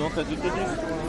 Non, t'as du tennis.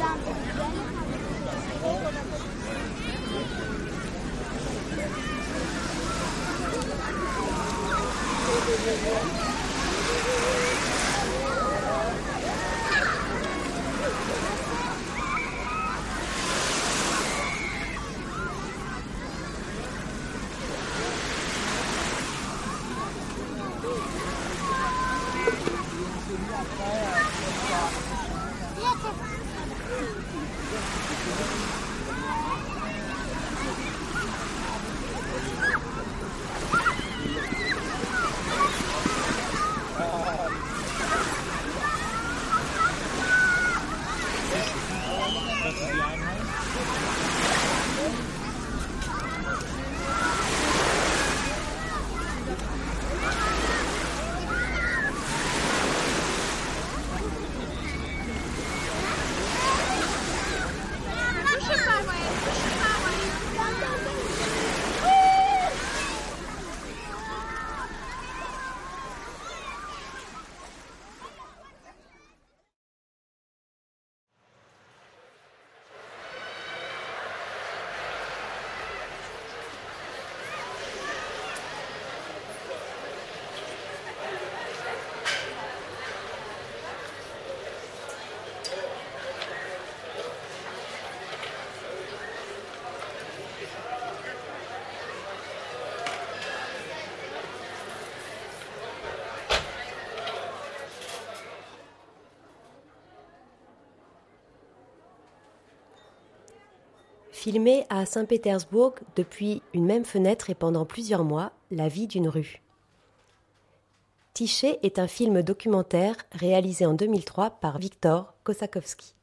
Filmé à Saint-Pétersbourg depuis une même fenêtre et pendant plusieurs mois, la vie d'une rue. Tiché est un film documentaire réalisé en 2003 par Victor Kosakowski.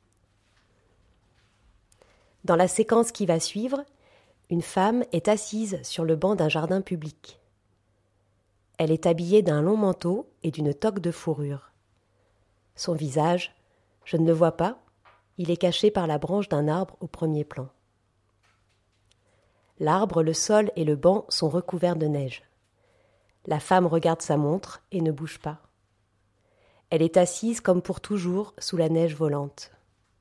Dans la séquence qui va suivre, une femme est assise sur le banc d'un jardin public. Elle est habillée d'un long manteau et d'une toque de fourrure. Son visage, je ne le vois pas, il est caché par la branche d'un arbre au premier plan. L'arbre, le sol et le banc sont recouverts de neige. La femme regarde sa montre et ne bouge pas. Elle est assise comme pour toujours sous la neige volante.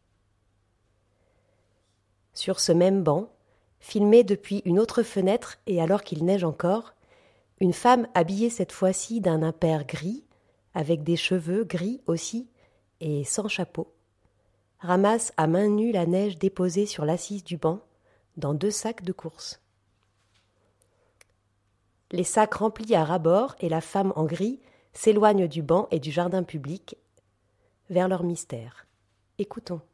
Sur ce même banc, filmé depuis une autre fenêtre et alors qu'il neige encore, une femme habillée cette fois-ci d'un impair gris, avec des cheveux gris aussi et sans chapeau, ramasse à main nue la neige déposée sur l'assise du banc dans 2 sacs de course. Les sacs remplis à ras-bord et la femme en gris s'éloignent du banc et du jardin public vers leur mystère. Écoutons.